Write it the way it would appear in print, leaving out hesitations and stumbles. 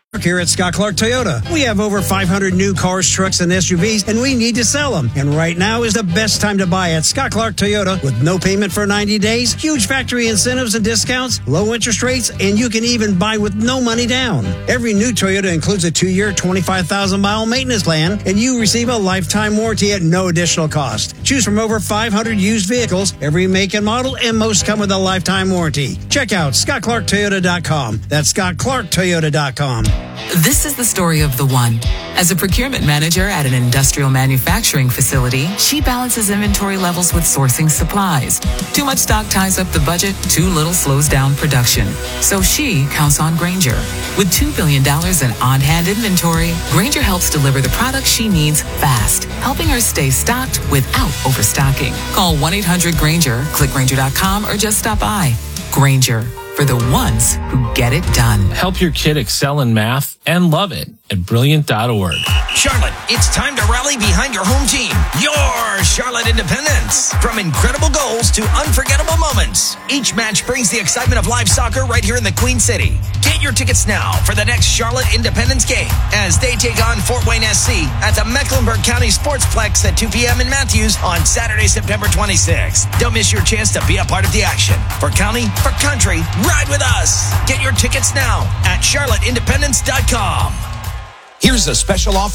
Here at Scott Clark Toyota, we have over 500 new cars, trucks, and SUVs, and we need to sell them. And right now is the best time to buy at Scott Clark Toyota with no payment for 90 days, huge factory incentives and discounts, low interest rates, and you can even buy with no money down. Every new Toyota includes a 2-year, 25,000-mile maintenance plan, and you receive a lifetime warranty at no additional cost. Choose from over 500 used vehicles, every make and model, and most come with a lifetime warranty. Check out ScottClarkToyota.com. That's ScottClarkToyota.com. This is the story of the one. As a procurement manager at an industrial manufacturing facility, she balances inventory levels with sourcing supplies. Too much stock ties up the budget, too little slows down production. So she counts on Grainger. With $2 billion in on-hand inventory, Grainger helps deliver the products she needs fast, helping her stay stocked without overstocking. Call 1-800-GRAINGER, click Grainger.com, or just stop by. Grainger, for the ones who get it done. Help your kid excel in math and love it at Brilliant.org. Charlotte, it's time to rally behind your home team, your Charlotte Independence. From incredible goals to unforgettable moments, each match brings the excitement of live soccer right here in the Queen City. Get your tickets now for the next Charlotte Independence game as they take on Fort Wayne SC at the Mecklenburg County Sportsplex at 2 p.m. in Matthews on Saturday, September 26th. Don't miss your chance to be a part of the action. For county, for country, ride with us. Get your tickets now at charlotteindependence.com. Here's a special offer